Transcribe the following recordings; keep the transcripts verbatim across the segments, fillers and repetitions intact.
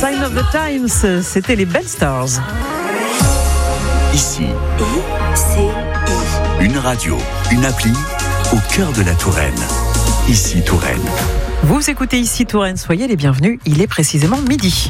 Sign of the Times, c'était les Bell Stars. Ici, I C I. une radio, une appli au cœur de la Touraine. Ici Touraine. Vous écoutez Ici Touraine, soyez les bienvenus, il est précisément midi.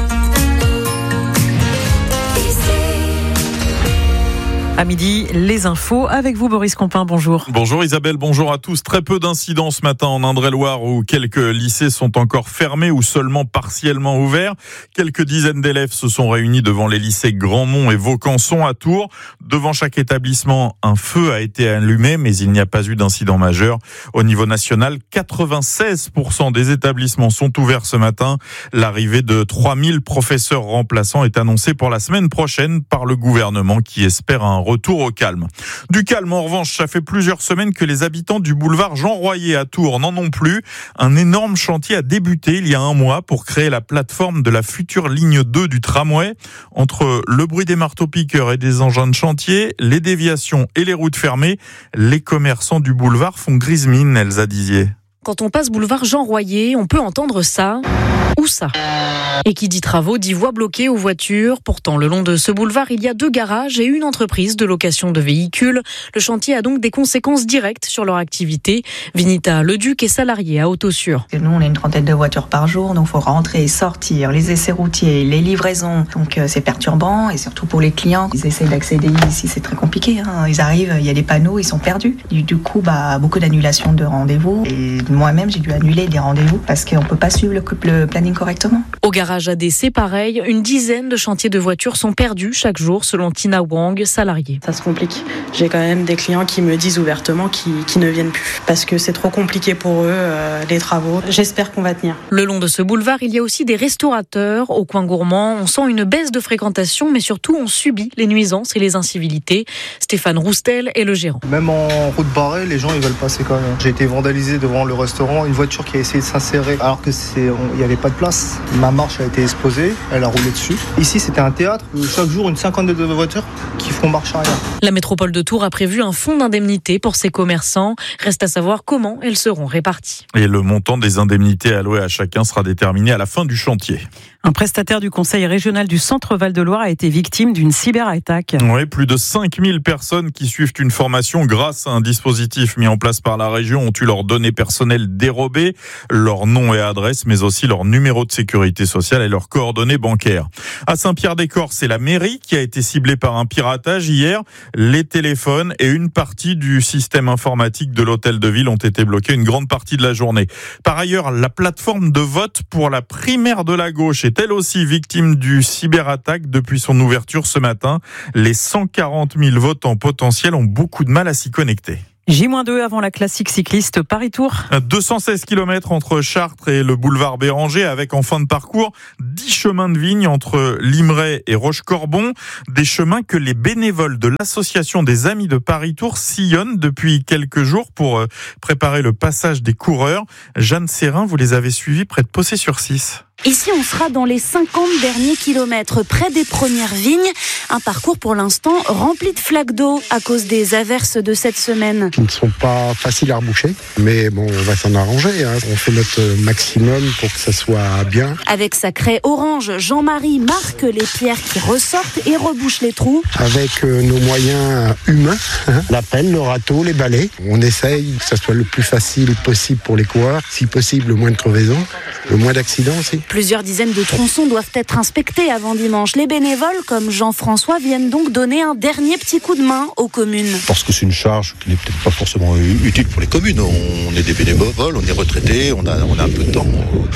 À midi, les infos avec vous, Boris Compin, bonjour. Bonjour Isabelle, bonjour à tous. Très peu d'incidents ce matin en Indre-et-Loire où quelques lycées sont encore fermés ou seulement partiellement ouverts. Quelques dizaines d'élèves se sont réunis devant les lycées Grandmont et Vaucanson à Tours. Devant chaque établissement, un feu a été allumé, mais il n'y a pas eu d'incident majeur. Au niveau national, quatre-vingt-seize pour cent des établissements sont ouverts ce matin. L'arrivée de trois mille professeurs remplaçants est annoncée pour la semaine prochaine par le gouvernement qui espère un retour au calme. Du calme, en revanche, ça fait plusieurs semaines que les habitants du boulevard Jean Royer à Tours n'en ont plus. Un énorme chantier a débuté il y a un mois pour créer la plateforme de la future ligne deux du tramway. Entre le bruit des marteaux-piqueurs et des engins de chantier, les déviations et les routes fermées, les commerçants du boulevard font grise mine, Elsa Dizier. Quand on passe boulevard Jean Royer, on peut entendre ça ou ça. Et qui dit travaux dit voies bloquées aux voitures. Pourtant, le long de ce boulevard, il y a deux garages et une entreprise de location de véhicules. Le chantier a donc des conséquences directes sur leur activité. Vinita Leduc est salariée à Autosur. Nous, on a une trentaine de voitures par jour, donc il faut rentrer et sortir, les essais routiers, les livraisons. Donc euh, c'est perturbant et surtout pour les clients. Ils essayent d'accéder ici, c'est très compliqué. Hein. Ils arrivent, il y a des panneaux, ils sont perdus. Du, du coup, bah, beaucoup d'annulations de rendez-vous. Et moi-même, j'ai dû annuler des rendez-vous parce qu'on ne peut pas suivre le, le planning correctement. Au garage A D C, pareil, une dizaine de chantiers de voitures sont perdus chaque jour, selon Tina Wang, salariée. Ça se complique. J'ai quand même des clients qui me disent ouvertement qu'ils, qu'ils ne viennent plus parce que c'est trop compliqué pour eux, euh, les travaux. J'espère qu'on va tenir. Le long de ce boulevard, il y a aussi des restaurateurs. Au coin gourmand, on sent une baisse de fréquentation, mais surtout, on subit les nuisances et les incivilités. Stéphane Roustel est le gérant. Même en route barrée, les gens ils veulent passer quand même. J'ai été vandalisé devant le restaurant, une voiture qui a essayé de s'insérer alors que c'est, il n'y avait pas de place. Ma marche a été explosée, elle a roulé dessus. Ici, c'était un théâtre. Chaque jour, une cinquantaine de voitures qui font marche arrière. La métropole de Tours a prévu un fonds d'indemnité pour ses commerçants. Reste à savoir comment elles seront réparties. Et le montant des indemnités allouées à chacun sera déterminé à la fin du chantier. Un prestataire du Conseil régional du Centre Val-de-Loire a été victime d'une cyberattaque. Oui, plus de cinq mille personnes qui suivent une formation grâce à un dispositif mis en place par la région ont eu leurs données personnelles dérobées, leur nom et adresse, mais aussi leur numéro de sécurité sociale et leurs coordonnées bancaires. À Saint-Pierre-des-Corps, c'est la mairie qui a été ciblée par un piratage hier. Les téléphones et une partie du système informatique de l'hôtel de ville ont été bloqués une grande partie de la journée. Par ailleurs, la plateforme de vote pour la primaire de la gauche est elle aussi victime du cyberattaque depuis son ouverture ce matin. Les cent quarante mille votants potentiels ont beaucoup de mal à s'y connecter. J deux avant la classique cycliste Paris-Tours. deux cent seize kilomètres entre Chartres et le boulevard Béranger avec en fin de parcours dix chemins de vigne entre Limeray et Rochecorbon. Des chemins que les bénévoles de l'association des Amis de Paris-Tours sillonnent depuis quelques jours pour préparer le passage des coureurs. Jeanne Serrin, vous les avez suivis près de Possé-sur-Cisse. Ici, on sera dans les cinquante derniers kilomètres, près des premières vignes. Un parcours pour l'instant rempli de flaques d'eau à cause des averses de cette semaine. Qui ne sont pas faciles à reboucher, mais bon, on va s'en arranger. Hein. On fait notre maximum pour que ça soit bien. Avec sa craie orange, Jean-Marie marque les pierres qui ressortent et rebouche les trous. Avec euh, nos moyens humains, hein, la pelle, le râteau, les balais. On essaye que ça soit le plus facile possible pour les coureurs. Si possible, le moins de crevaisons, le moins d'accidents aussi. Plusieurs dizaines de tronçons doivent être inspectés avant dimanche. Les bénévoles, comme Jean-François, viennent donc donner un dernier petit coup de main aux communes. Parce que c'est une charge qui n'est peut-être pas forcément utile pour les communes. On est des bénévoles, on est retraités, on a, on a un peu de temps,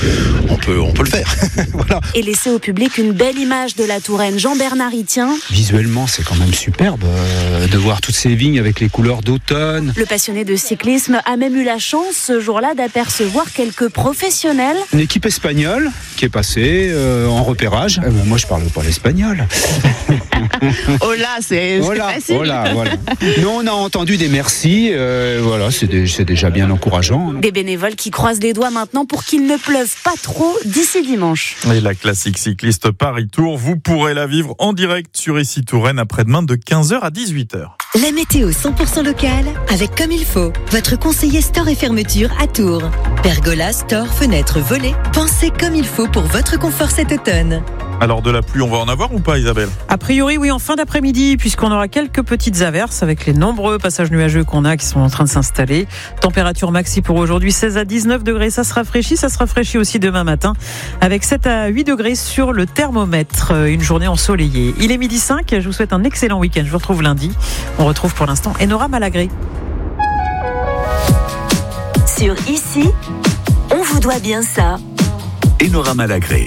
on peut, on peut le faire. Voilà. Et laisser au public une belle image de la Touraine. Jean-Bernard y tient. Visuellement, c'est quand même superbe euh, de voir toutes ces vignes avec les couleurs d'automne. Le passionné de cyclisme a même eu la chance ce jour-là d'apercevoir quelques professionnels. Une équipe espagnole qui est passée euh, en repérage. Euh, moi, je parle pas l'espagnol. Oh là, c'est, oh là, c'est facile. Oh là, voilà. Nous, on a entendu des merci. Euh, voilà, c'est, des, c'est déjà bien encourageant. Des bénévoles qui croisent les doigts maintenant pour qu'il ne pleuve pas trop d'ici dimanche. Et la classique cycliste Paris-Tours, vous pourrez la vivre en direct sur Ici Touraine après-demain de quinze heures à dix-huit heures. La météo cent pour cent locale avec Comme il faut, votre conseiller store et fermeture à Tours. Pergola, store, fenêtres, volets, pensez comme il faut. faut pour votre confort cet automne. Alors de la pluie, on va en avoir ou pas, Isabelle ? A priori, oui, en fin d'après-midi, puisqu'on aura quelques petites averses avec les nombreux passages nuageux qu'on a qui sont en train de s'installer. Température maxi pour aujourd'hui, seize à dix-neuf degrés. Ça se rafraîchit, ça se rafraîchit aussi demain matin avec sept à huit degrés sur le thermomètre. Une journée ensoleillée. Il est midi cinq, je vous souhaite un excellent week-end. Je vous retrouve lundi. On retrouve pour l'instant Enora Malagré. Sur Ici, on vous doit bien ça. Enora Malagré.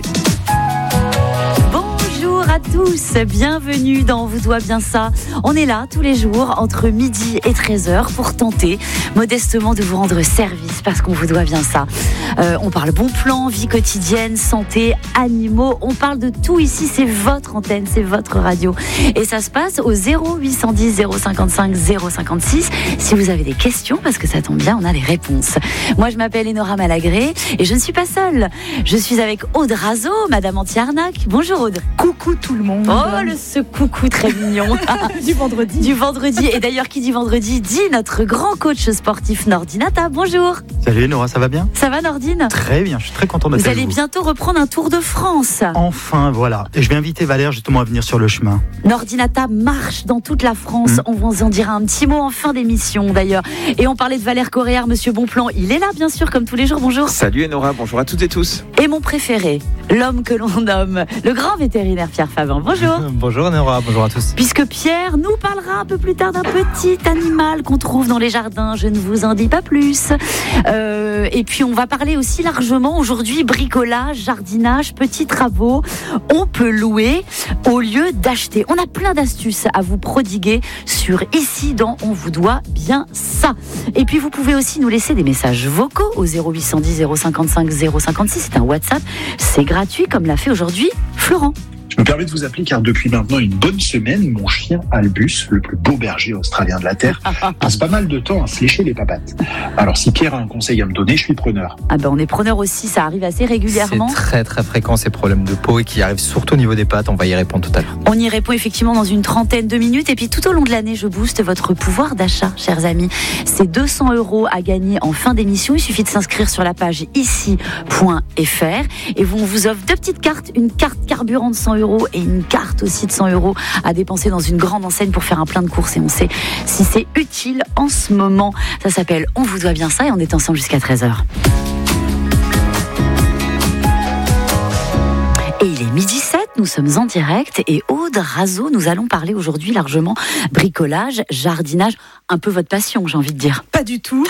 Bonjour à tous, bienvenue dans On vous doit bien ça. On est là tous les jours entre midi et treize heures pour tenter modestement de vous rendre service parce qu'on vous doit bien ça. Euh, on parle bon plan, vie quotidienne, santé, animaux, on parle de tout ici, c'est votre antenne, c'est votre radio. Et ça se passe au zéro huit cent dix zéro cinquante-cinq zéro cinquante-six si vous avez des questions parce que ça tombe bien, on a les réponses. Moi je m'appelle Enora Malagré et je ne suis pas seule. Je suis avec Aude Razo, Madame Anti-Arnaque. Bonjour Aude. Coucou tout le monde. Oh, le ce coucou très mignon. Du vendredi. Du vendredi. Et d'ailleurs, qui dit vendredi dit notre grand coach sportif Nordinata. Bonjour. Salut Nora, ça va bien ? Ça va Nordine ? Très bien, je suis très content d'être Vous avec allez vous. bientôt reprendre un Tour de France. Enfin, voilà. Et je vais inviter Valère justement à venir sur le chemin. Nordinata marche dans toute la France. Mmh. On vous en dira un petit mot en fin d'émission d'ailleurs. Et on parlait de Valère Coréard, Monsieur Bonplan. Il est là bien sûr comme tous les jours. Bonjour. Salut Enora, bonjour à toutes et tous. Et mon préféré, l'homme que l'on nomme le grand vétérinaire Pierre Favin. Bonjour. Bonjour Nora, bonjour à tous. Puisque Pierre nous parlera un peu plus tard d'un petit animal qu'on trouve dans les jardins, je ne vous en dis pas plus. Euh, et puis on va parler aussi largement aujourd'hui bricolage, jardinage, petits travaux. On peut louer au lieu d'acheter. On a plein d'astuces à vous prodiguer sur Ici dans On vous doit bien ça. Et puis vous pouvez aussi nous laisser des messages vocaux au zéro huit cent dix zéro cinquante-cinq zéro cinquante-six. C'est un WhatsApp, c'est gratuit comme l'a fait aujourd'hui Florent. Je me permets de vous appeler car depuis maintenant une bonne semaine, mon chien Albus, le plus beau berger australien de la Terre, passe pas mal de temps à se lécher les papates. Alors si Pierre a un conseil à me donner, je suis preneur. Ah ben on est preneur aussi, ça arrive assez régulièrement. C'est très très fréquent ces problèmes de peau et qui arrivent surtout au niveau des pattes, on va y répondre tout à l'heure. On y répond effectivement dans une trentaine de minutes et puis tout au long de l'année, je booste votre pouvoir d'achat, chers amis. C'est deux cents euros à gagner en fin d'émission, il suffit de s'inscrire sur la page ici point f r et on vous offre deux petites cartes, une carte carburant de cent euros et une carte aussi de cent euros à dépenser dans une grande enseigne pour faire un plein de courses et on sait si c'est utile en ce moment. Ça s'appelle On vous doit bien ça et on est ensemble jusqu'à treize heures. Et il est midi sept, nous sommes en direct et Aude Razo, nous allons parler aujourd'hui largement bricolage, jardinage, un peu votre passion, j'ai envie de dire. Pas du tout.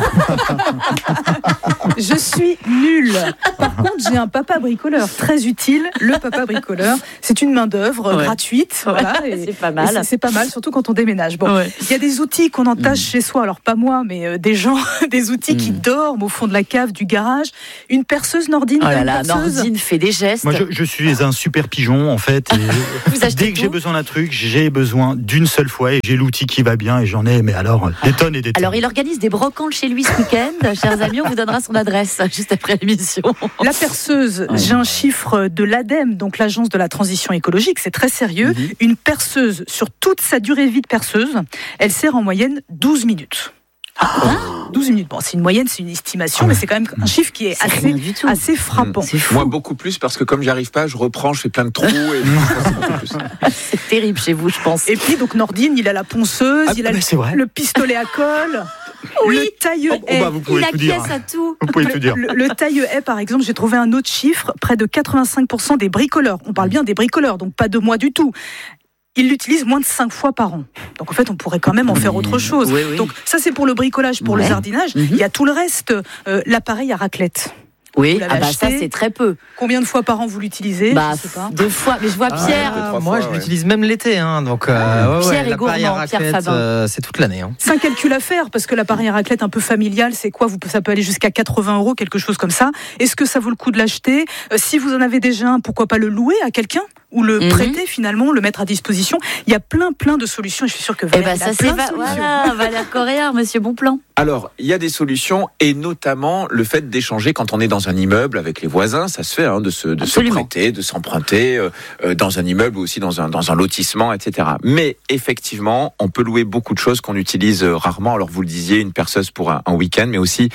Je suis nulle. Par contre, j'ai un papa bricoleur très utile, le papa bricoleur. C'est une main d'œuvre ouais. gratuite, ouais, voilà. Et, c'est pas mal. C'est, c'est pas mal, surtout quand on déménage. Bon, ouais. il y a des outils qu'on entache mmh. chez soi, alors pas moi, mais euh, des gens, des outils mmh. qui dorment au fond de la cave du garage. Une perceuse Nordine. Oh là là, Nordine fait des gestes. Moi, je, je suis un super pigeon en fait. Et dès que j'ai besoin d'un truc, j'ai besoin d'une seule fois et j'ai l'outil qui va bien et j'en ai, mais alors des tonnes et des tonnes. Alors il organise des brocantes chez lui ce week-end. Chers amis, on vous donnera son adresse juste après l'émission. La perceuse, ouais. j'ai un chiffre de l'ADEME, donc l'agence de la transition écologique, c'est très sérieux. Mm-hmm. Une perceuse, sur toute sa durée de vie de perceuse, elle sert en moyenne douze minutes. Ah, douze minutes. Bon, c'est une moyenne, c'est une estimation, mais c'est quand même un chiffre qui est c'est assez, assez frappant. Mmh, c'est Moi, beaucoup plus, parce que comme j'y arrive pas, je reprends, je fais plein de trous. Et c'est, beaucoup plus. C'est terrible chez vous, je pense. Et puis, donc, Nordine, il a la ponceuse, ah, il a le, le pistolet à colle. Oui. Le taille-haie. Oh, bah, il acquiesce à tout. Vous pouvez le, tout dire. Le, le taille-haie, par exemple, j'ai trouvé un autre chiffre, près de quatre-vingt-cinq pour cent des bricoleurs. On parle bien des bricoleurs, donc pas de moi du tout. Ils l'utilisent moins de cinq fois par an. Donc en fait, on pourrait quand même en faire autre chose. Oui, oui. Donc ça, c'est pour le bricolage, pour ouais. le jardinage. Mm-hmm. Il y a tout le reste. Euh, l'appareil à raclette. Oui, ah bah ça c'est très peu. Combien de fois par an vous l'utilisez? Bah, je sais pas. Deux fois, mais je vois Pierre. Ah, moi, je ouais. l'utilise même l'été, hein, donc euh, ouais, Pierre ouais, est gourmand, Pierre Fabin. Euh, c'est toute l'année. Hein. C'est un calcul à faire parce que l'appareil à raclette un peu familial, c'est quoi? Vous, ça peut aller jusqu'à quatre-vingts euros, quelque chose comme ça. Est-ce que ça vaut le coup de l'acheter? euh, Si vous en avez déjà un, pourquoi pas le louer à quelqu'un? Ou le mm-hmm. prêter finalement, le mettre à disposition. Il y a plein plein de solutions et je suis sûre que Valère, eh ben, ça a plein c'est de va- voilà, Valère Coréard, Monsieur Bonplan. Alors, il y a des solutions et notamment le fait d'échanger quand on est dans un immeuble avec les voisins, ça se fait hein, de se de se prêter, de s'emprunter euh, dans un immeuble ou aussi dans un dans un lotissement, et cetera. Mais effectivement, on peut louer beaucoup de choses qu'on utilise rarement. Alors vous le disiez, une perceuse pour un, un week-end, mais aussi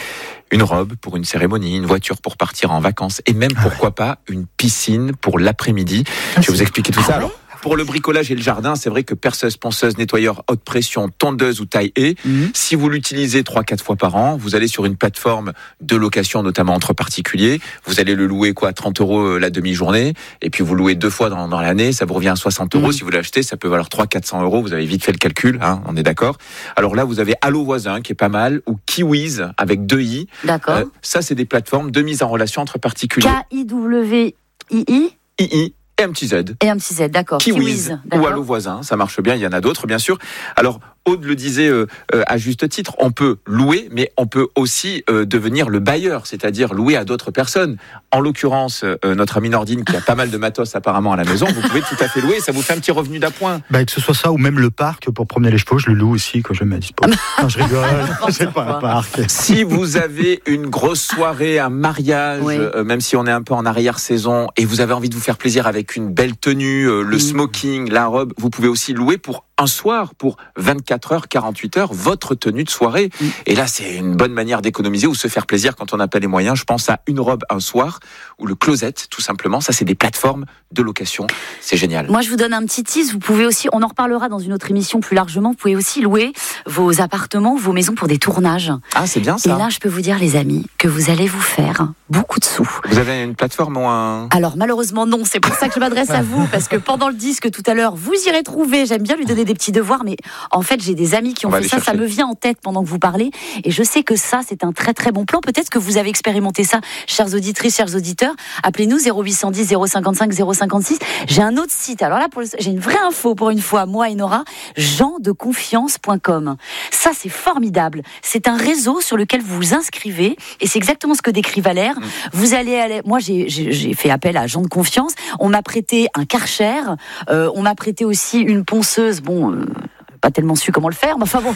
une robe pour une cérémonie, une voiture pour partir en vacances et même, pourquoi pas, une piscine pour l'après-midi. Je vais vous expliquer tout ça. Alors, pour le bricolage et le jardin, c'est vrai que perceuse, ponceuse, nettoyeur, haute pression, tondeuse ou taille-haie, mmh. si vous l'utilisez trois quatre fois par an, vous allez sur une plateforme de location, notamment entre particuliers, vous allez le louer quoi, trente euros la demi-journée, et puis vous louez deux fois dans, dans l'année, ça vous revient à soixante euros. Mmh. Si vous l'achetez, ça peut valoir trois cents à quatre cents euros, vous avez vite fait le calcul, hein, on est d'accord. Alors là, vous avez Allo Voisin, qui est pas mal, ou Kiwiz, avec deux i. D'accord. Euh, ça, c'est des plateformes de mise en relation entre particuliers. K I W I I I I Et un petit Z. Et un petit Z, d'accord. Kiwiz ou Allo Voisin, ça marche bien, il y en a d'autres bien sûr. Alors, Aude le disait euh, euh, à juste titre, on peut louer, mais on peut aussi euh, devenir le bailleur, c'est-à-dire louer à d'autres personnes. En l'occurrence, euh, notre ami Nordine, qui a pas mal de matos apparemment à la maison, vous pouvez tout à fait louer, ça vous fait un petit revenu d'appoint. Bah, que ce soit ça, ou même le parc, pour promener les chevaux, je le loue aussi quand je le mets à disposition. Non, je rigole, c'est pas un parc. Si vous avez une grosse soirée, un mariage, oui. euh, même si on est un peu en arrière-saison, et vous avez envie de vous faire plaisir avec une belle tenue, euh, le mmh. smoking, la robe, vous pouvez aussi louer pour un soir, pour vingt-quatre heures, quarante-huit heures, votre tenue de soirée. Mmh. Et là, c'est une bonne manière d'économiser ou se faire plaisir quand on n'a pas les moyens. Je pense à une robe un soir, ou le closet, tout simplement. Ça, c'est des plateformes de location. C'est génial. Moi, je vous donne un petit tease. Vous pouvez aussi, on en reparlera dans une autre émission plus largement, vous pouvez aussi louer vos appartements, vos maisons pour des tournages. Ah, c'est bien ça. Et là, je peux vous dire, les amis, que vous allez vous faire beaucoup de sous. Vous avez une plateforme ou un... Alors, malheureusement, non. C'est pour ça que je m'adresse à vous, parce que pendant le disque, tout à l'heure, vous irez trouver, j'aime bien lui donner des petits devoirs, mais en fait, j'ai des amis qui ont fait ça, chercher. Ça me vient en tête pendant que vous parlez, et je sais que ça, c'est un très très bon plan. Peut-être que vous avez expérimenté ça, chères auditrices, chers auditeurs. Appelez-nous zéro huit cent dix zéro cinquante-cinq zéro cinquante-six. J'ai un autre site. Alors là, pour le... j'ai une vraie info pour une fois, moi et Nora, gens de confiance point com. Ça, c'est formidable. C'est un réseau sur lequel vous vous inscrivez, et c'est exactement ce que décrit Valère. Mmh. Vous allez aller... Moi, j'ai, j'ai, j'ai fait appel à gens de confiance. On m'a prêté un Karcher. Euh, on m'a prêté aussi une ponceuse. Bon... Euh... pas tellement su comment le faire, mais enfin bon,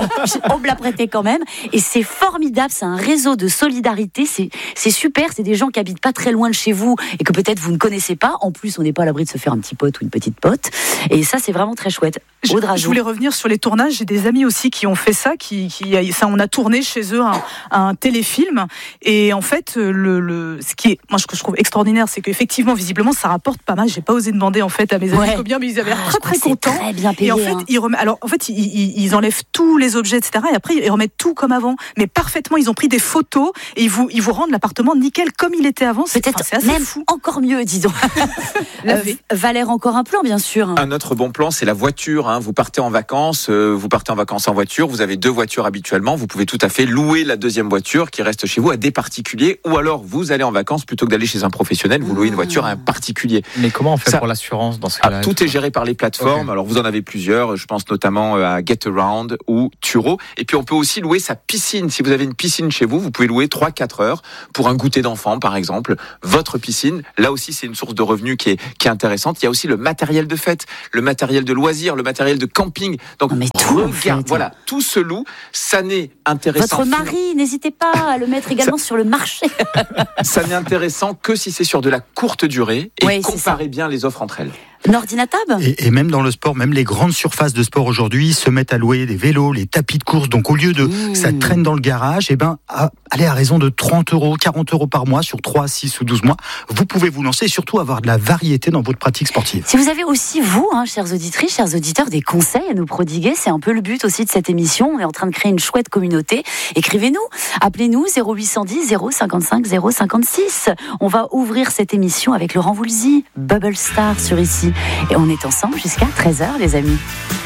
on me l'a prêté quand même. Et c'est formidable, c'est un réseau de solidarité, c'est, c'est super, c'est des gens qui habitent pas très loin de chez vous et que peut-être vous ne connaissez pas. En plus, on n'est pas à l'abri de se faire un petit pote ou une petite pote. Et ça, c'est vraiment très chouette. Je, je voulais revenir sur les tournages. J'ai des amis aussi qui ont fait ça, qui, qui ça, on a tourné chez eux un, un téléfilm. Et en fait, le, le, ce qui est, moi, ce que je trouve extraordinaire, c'est qu'effectivement, visiblement, ça rapporte pas mal. J'ai pas osé demander en fait à mes amis ouais. combien, mais ils avaient l'air très très contents. Très bien payé, et en fait, hein. ils remettent, alors en fait, ils, ils, ils enlèvent tous les objets, et cetera. Et après, ils remettent tout comme avant, mais parfaitement. Ils ont pris des photos et ils vous, ils vous rendent l'appartement nickel comme il était avant. C'est, peut-être enfin, c'est assez même fou. Encore mieux, disons. euh, Valère, encore un plan, bien sûr. Un autre bon plan, c'est la voiture. Hein. Vous partez en vacances, euh, vous partez en vacances en voiture. Vous avez deux voitures habituellement. Vous pouvez tout à fait louer la deuxième voiture qui reste chez vous à des particuliers, ou alors vous allez en vacances plutôt que d'aller chez un professionnel. Vous louez une voiture à un particulier. Mais comment on fait ça, pour l'assurance dans ce cas-là? Ah, tout est géré par les plateformes. Okay. Alors vous en avez plusieurs. Je pense notamment à Getaround ou Turo. Et puis on peut aussi louer sa piscine. Si vous avez une piscine chez vous, vous pouvez louer trois à quatre heures pour un goûter d'enfant, par exemple. Votre piscine, là aussi, c'est une source de revenus qui est, qui est intéressante. Il y a aussi le matériel de fête, le matériel de loisirs, le matériel de camping. Donc, mais tout, regarde, fait. Voilà, tout se loue. Ça n'est intéressant. Votre mari, n'hésitez pas à le mettre également ça, sur le marché. Ça n'est intéressant que si c'est sur de la courte durée et oui, comparez bien les offres entre elles. Nordinatab et, et même dans le sport, même les grandes surfaces de sport aujourd'hui se mettent à louer des vélos, les tapis de course. Donc au lieu de mmh. ça traîne dans le garage, et ben à, allez à raison de trente euros, quarante euros par mois sur trois, six ou douze mois, vous pouvez vous lancer et surtout avoir de la variété dans votre pratique sportive. Si vous avez aussi vous, hein, chères auditrices, chers auditeurs, des conseils à nous prodiguer, c'est un peu le but aussi de cette émission. On est en train de créer une chouette communauté. Écrivez-nous, appelez-nous zéro huit cent dix zéro cinquante-cinq zéro cinquante-six. On va ouvrir cette émission avec Laurent Voulzy, Bubble Star sur Ici. Et on est ensemble jusqu'à treize heures, les amis.